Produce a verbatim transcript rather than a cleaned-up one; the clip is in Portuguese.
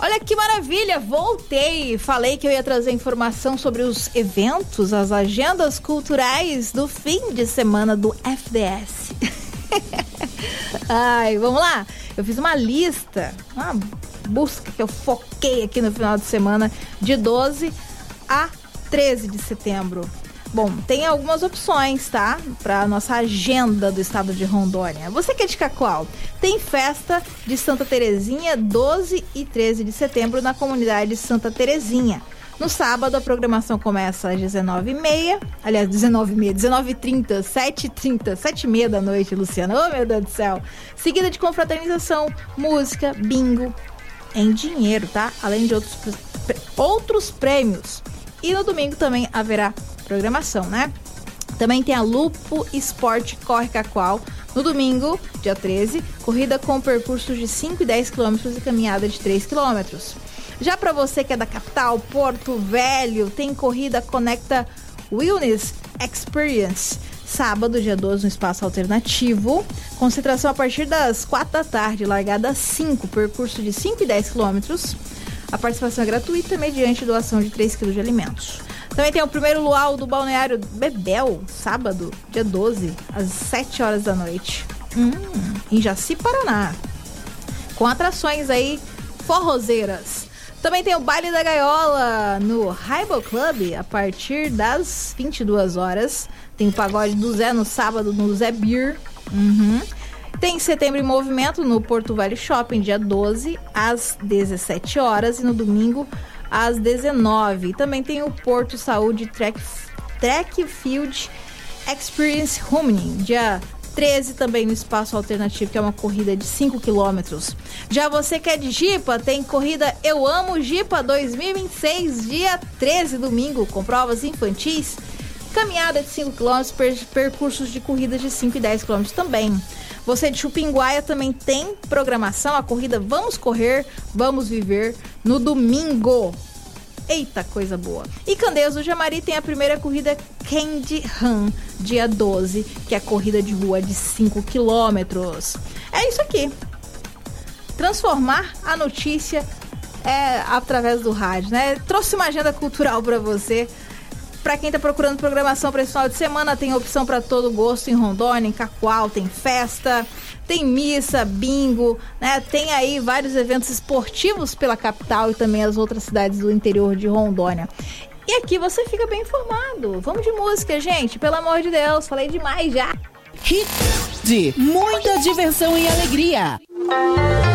Olha que maravilha, voltei. Falei que eu ia trazer informação sobre os eventos, as agendas culturais do fim de semana do F D S. Ai, vamos lá. Eu fiz uma lista, uma busca que eu foquei aqui no final de semana de doze a treze de setembro. Bom, tem algumas opções, tá? Para nossa agenda do estado de Rondônia. Você que é de Cacoal, tem festa de Santa Terezinha doze e treze de setembro na comunidade Santa Terezinha. No sábado, a programação começa às dezenove e meia, aliás, dezenove e meia, dezenove e trinta, sete e trinta, sete e meia da noite, Luciana. Oh, meu Deus do céu. Seguida de confraternização, música, bingo, em dinheiro, tá? Além de outros, outros prêmios. E no domingo também haverá programação, né? Também tem a Lupo Esporte Corre Cacoal. No domingo, dia treze, corrida com percursos de cinco e dez quilômetros e caminhada de três quilômetros. Já para você que é da capital, Porto Velho, tem corrida Conecta Wellness Experience. Sábado, dia doze, no espaço alternativo. Concentração a partir das quatro da tarde, largada às cinco, percurso de cinco e dez quilômetros. A participação é gratuita mediante doação de três quilos de alimentos. Também tem o primeiro luau do Balneário Bebel, sábado, dia doze, às sete horas da noite, hum, em Jaci, Paraná. Com atrações aí forrozeiras. Também tem o Baile da Gaiola no Rainbow Club, a partir das vinte e duas horas. Tem o Pagode do Zé no sábado, no Zé Beer. Uhum. Tem Setembro em Movimento no Porto Velho Shopping, dia doze, às dezessete horas. E no domingo, às dezenove. Também tem o Porto Saúde Track, Track Field Experience Running, dia treze, também no espaço alternativo, que é uma corrida de cinco quilômetros. Já você que é de Jipa, tem corrida Eu Amo Jipa dois mil e vinte e seis, dia treze, domingo, com provas infantis, caminhada de cinco quilômetros, per, percursos de corridas de cinco e dez quilômetros também. Você de Chupinguaia também tem programação, a corrida Vamos Correr, Vamos Viver, no domingo. Eita, coisa boa. E Candeias do Jamari tem a primeira corrida Candy Run, dia doze, que é a corrida de rua de cinco quilômetros. É isso aqui. Transformar a notícia é, através do rádio, né? Trouxe uma agenda cultural para você. Para quem tá procurando programação para esse final de semana, tem opção para todo gosto em Rondônia, em Cacoal, tem festa, tem missa, bingo, né? Tem aí vários eventos esportivos pela capital e também as outras cidades do interior de Rondônia. E aqui você fica bem informado. Vamos de música, gente, pelo amor de Deus, falei demais já. Hit de muita diversão e alegria.